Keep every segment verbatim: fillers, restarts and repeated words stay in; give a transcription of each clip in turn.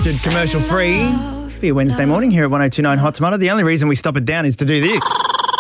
uninterrupted, commercial free for your Wednesday morning here at one oh two nine Hot Tomato. The only reason we stop it down is to do this.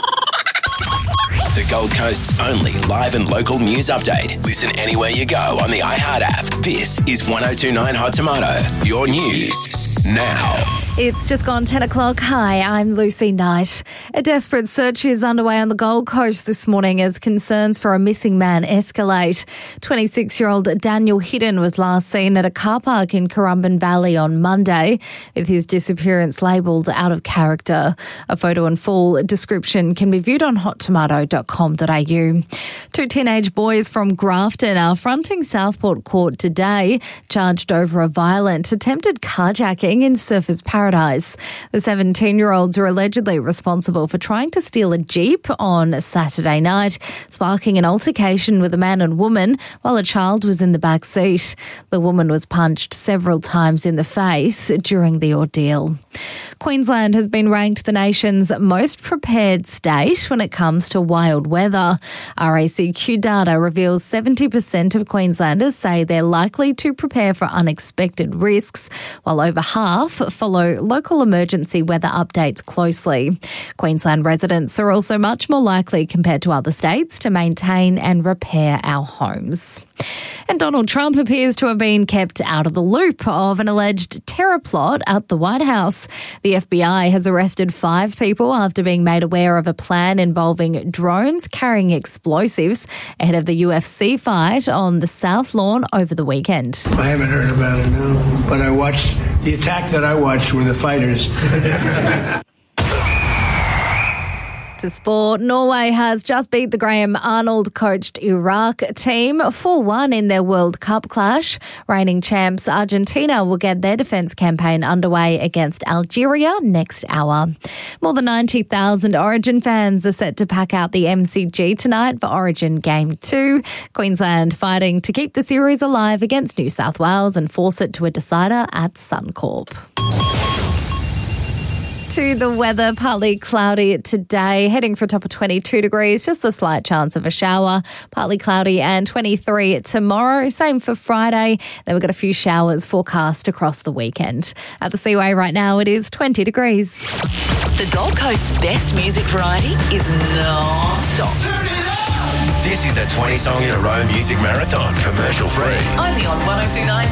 The Gold Coast's only live and local news update. Listen anywhere you go on the iHeart app. This is one oh two nine Hot Tomato. Your news now. It's just gone ten o'clock. Hi, I'm Lucy Knight. A desperate search is underway on the Gold Coast this morning as concerns for a missing man escalate. twenty-six-year-old Daniel Hidden was last seen at a car park in Currumbin Valley on Monday, with his disappearance labelled out of character. A photo and full description can be viewed on hot tomato dot com dot a u. Two teenage boys from Grafton are fronting Southport Court today, charged over a violent attempted carjacking in Surfers Paradise. The seventeen-year-olds are allegedly responsible for trying to steal a Jeep on Saturday night, sparking an altercation with a man and woman while a child was in the back seat. The woman was punched several times in the face during the ordeal. Queensland has been ranked the nation's most prepared state when it comes to wild weather. R A C Q data reveals seventy percent of Queenslanders say they're likely to prepare for unexpected risks, while over half follow local emergency weather updates closely. Queensland residents are also much more likely compared to other states to maintain and repair our homes. And Donald Trump appears to have been kept out of the loop of an alleged terror plot at the White House. The F B I has arrested five people after being made aware of a plan involving drones carrying explosives ahead of the U F C fight on the South Lawn over the weekend. I haven't heard about it, no. But I watched, the attack that I watched were the fighters. To sport, Norway has just beat the Graham Arnold-coached Iraq team four one in their World Cup clash. Reigning champs Argentina will get their defence campaign underway against Algeria next hour. More than ninety thousand Origin fans are set to pack out the M C G tonight for Origin Game two. Queensland fighting to keep the series alive against New South Wales and force it to a decider at Suncorp. To the weather, partly cloudy today, heading for a top of twenty-two degrees, just a slight chance of a shower, partly cloudy and twenty-three tomorrow, same for Friday. Then we've got a few showers forecast across the weekend. At the Seaway right now, it is twenty degrees. The Gold Coast's best music variety is non-stop. This is a twenty song in a row music marathon, commercial free. Only on one oh two nine